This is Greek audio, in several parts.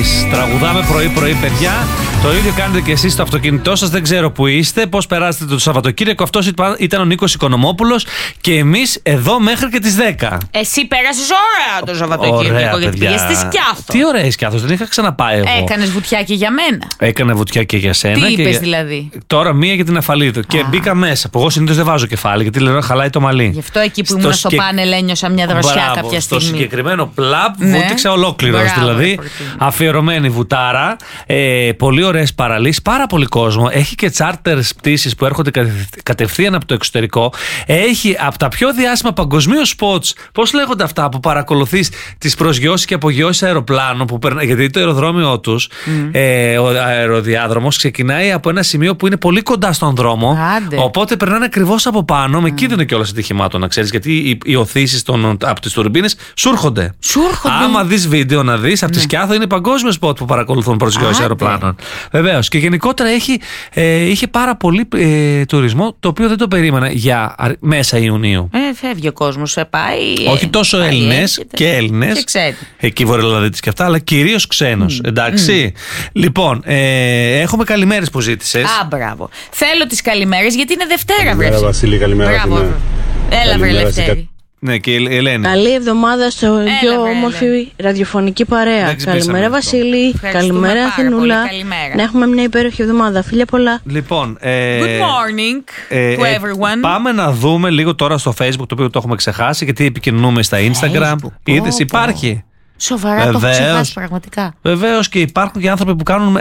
Τραγουδάμε πρωί-πρωί, παιδιά. Το ίδιο κάνετε και εσείς στο αυτοκίνητό σας. Δεν ξέρω που είστε, πώς περάσετε το Σαββατοκύριακο. Αυτός ήταν ο Νίκος Οικονομόπουλος και εμείς εδώ μέχρι και τις 10. Εσύ πέρασες ωραία το Σαββατοκύριακο, γιατί πήγες στη Σκιάθο. Τι ωραία Σκιάθο, δεν είχα ξαναπάει εγώ. Έκανες βουτιά και για μένα. Έκανα βουτιά και για σένα. Τι είπες δηλαδή? Τώρα μία για την Αφαλίδο. Και μπήκα μέσα. Που εγώ συνήθως δεν βάζω κεφάλι, γιατί λέω χαλάει το μαλλί. Γι' αυτό εκεί που ήμουν στο πάνελ ένιωσα μια δροσιά κάποια στιγμή. Στο συγκεκριμένο πλαπ βούτυξα ολόκληρος. Δηλαδή αφιερωμένη βουτάρα. Πολύ ωραίες παραλίες, πάρα πολύ κόσμο. Έχει και charters πτήσεις που έρχονται κατευθείαν από το εξωτερικό. Έχει από τα πιο διάσημα παγκοσμίως spots. Πώς λέγονται αυτά που παρακολουθείς τις προσγειώσεις και απογειώσεις αεροπλάνων που γιατί το αεροδρόμιο τους, ο αεροδιάδρομος, ξεκινάει από ένα σημείο που είναι πολύ κοντά στον δρόμο. Άντε. Οπότε περνάνε ακριβώς από πάνω, με κίνδυνο κιόλας ατυχημάτων, να ξέρεις. Γιατί οι οθήσεις από τις τουρμπίνες σου έρχονται. Άμα δεις βίντεο να δεις, από τη Σκιάθο είναι παγκόσμιο spot που παρακολουθούν προσγειώσεις αεροπλάνων. Βεβαίως. Και γενικότερα είχε πάρα πολύ τουρισμό, το οποίο δεν το περίμενα για μέσα Ιουνίου. Φεύγει ο κόσμος, πάει. Όχι τόσο Έλληνες και Έλληνες. Εκεί Βορειοελλαδίτες και αυτά, αλλά κυρίως ξένος. Εντάξει. Λοιπόν, έχουμε καλημέρες που ζήτησες. Μπράβο. Θέλω τις καλημέρες γιατί είναι Δευτέρα, βρε. Καλημέρα, Βασίλη, καλημέρα. Έλα, βρε Λευτέρη. Ναι, και η Ελένη. Καλή εβδομάδα στο πιο όμορφη ραδιοφωνική παρέα. Καλημέρα, Βασίλη. Καλημέρα, Αθηνούλα. Να έχουμε μια υπέροχη εβδομάδα. Φίλια πολλά. Λοιπόν, good morning to everyone. Πάμε να δούμε λίγο τώρα στο Facebook, το οποίο το έχουμε ξεχάσει, γιατί επικοινωνούμε στα Instagram. Είδες, υπάρχει. Σοβαρά, το έχω ξεχάσει πραγματικά. Βεβαίως, και υπάρχουν και άνθρωποι που κάνουν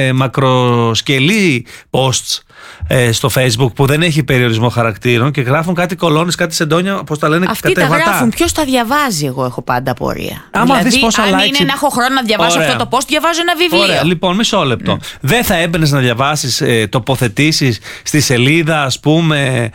μακροσκελή posts στο Facebook που δεν έχει περιορισμό χαρακτήρων και γράφουν κάτι κολόνες, κάτι σεντόνια, πώς τα λένε, αυτοί κατεβατά. Τα γράφουν, ποιος τα διαβάζει, εγώ έχω πάντα απορία. Άμα δηλαδή, δεις πόσα αν likes... είναι να έχω χρόνο να διαβάσω αυτό το post, διαβάζω ένα βιβλίο. Ωραία, λοιπόν, μισό λεπτό. Δεν θα έμπαινες να διαβάσεις τοποθετήσεις στη σελίδα, ας πούμε,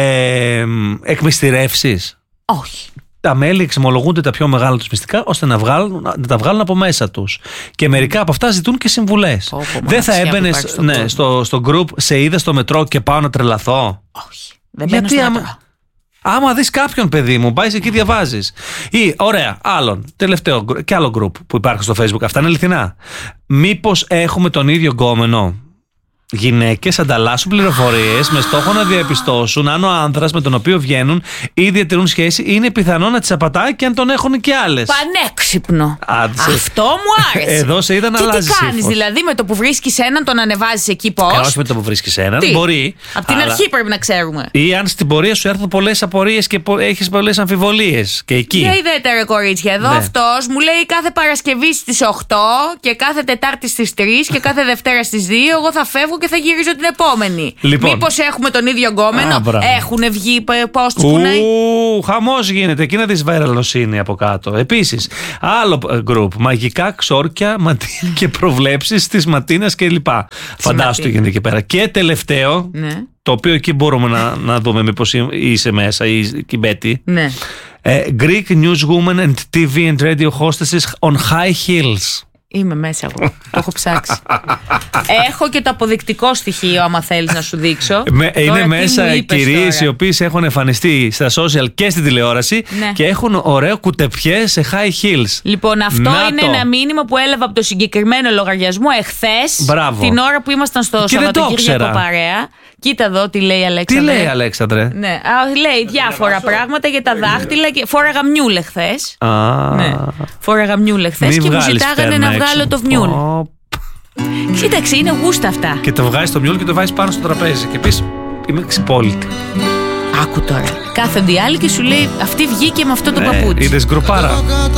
εκμυστηρεύσεις? Όχι. Τα μέλη εξομολογούνται τα πιο μεγάλα τους μυστικά ώστε να τα βγάλουν από μέσα τους. Και μερικά από αυτά ζητούν και συμβουλές. Δεν θα έμπαινες στο group, σε είδα στο μετρό και πάω να τρελαθώ? Όχι. Δεν μπαίνω στο μετρό. Άμα δεις κάποιον, παιδί μου, πάει εκεί, διαβάζεις. Ή, ωραία, άλλον, τελευταίο και άλλο group που υπάρχει στο Facebook. Αυτά είναι αληθινά. Μήπως έχουμε τον ίδιο γκόμενο? Γυναίκες ανταλλάσσουν πληροφορίες με στόχο να διαπιστώσουν αν ο άνδρας με τον οποίο βγαίνουν ή διατηρούν σχέση είναι πιθανό να τις απατάει και αν τον έχουν και άλλες. Πανέξυπνο. Αυτό μου άρεσε. Εδώ σε είδα να αλλάζει. Τι κάνεις, δηλαδή με το που βρίσκεις έναν τον ανεβάζεις εκεί πώς? Όχι με το που βρίσκεις έναν. Μπορεί. Από την αρχή πρέπει να ξέρουμε. Ή αν στην πορεία σου έρθουν πολλές απορίες και έχεις πολλές αμφιβολίες. Και εκεί. Για είδατε, ρε κορίτσια, εδώ αυτός μου λέει κάθε Παρασκευή στις 8 και κάθε Τετάρτη στις 3 και κάθε Δευτέρα στις 2. Εγώ θα φεύγω και θα γυρίζω την επόμενη. Λοιπόν. Μήπως έχουμε τον ίδιο γκόμενο? Έχουν βγει posts που να. Χαμός γίνεται. Εκεί να δεις βαρελοσύνη από κάτω. Επίσης, άλλο group. Μαγικά ξόρκια και προβλέψεις της Ματίνας κλπ. Φαντάσου τι γίνεται εκεί πέρα. Και τελευταίο, το οποίο εκεί μπορούμε να δούμε μήπως είσαι μέσα ή η Μπέτη. Ναι. Greek newswoman and TV and radio hostesses on high heels. Είμαι μέσα εγώ. Το έχω ψάξει. Έχω και το αποδεικτικό στοιχείο, άμα θέλεις να σου δείξω. Είναι μέσα κυρίες οι οποίες έχουν εμφανιστεί στα social και στην τηλεόραση και έχουν ωραίο κουτεπιέ σε high heels. Λοιπόν, αυτό είναι ένα μήνυμα που έλαβα από το συγκεκριμένο λογαριασμό εχθές, την ώρα που ήμασταν στο Σαββατοκύριακο παρέα. Κοίτα εδώ τι λέει η Αλέξανδρε. Τι λέει η Αλέξανδρε? Ναι, λέει διάφορα πράγματα για τα δάχτυλα. Φόραγα μιούλε χθες. Φόραγα μιούλε χθες και μου ζητάγανε να βγάλω το μιούλ. Κοίταξε, είναι γούστα αυτά. Και το βγάζεις το μιούλ και το βάζεις πάνω στο τραπέζι και πεις είμαι ξυπόλυτη. Άκου τώρα. Κάθονται οι άλλοι και σου λέει αυτή βγήκε με αυτό το παπούτσι. Είδες γκρουπάρα.